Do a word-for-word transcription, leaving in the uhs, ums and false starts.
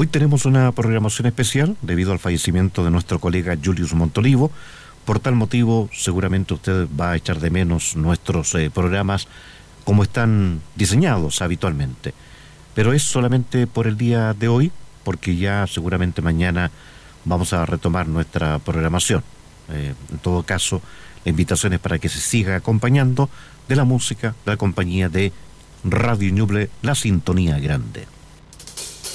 Hoy tenemos una programación especial debido al fallecimiento de nuestro colega Julius Montolivo. Por tal motivo, seguramente usted va a echar de menos nuestros eh, programas como están diseñados habitualmente. Pero es solamente por el día de hoy, porque ya seguramente mañana vamos a retomar nuestra programación. Eh, en todo caso, la invitación es para que se siga acompañando de la música de la compañía de Radio Ñuble, La Sintonía Grande.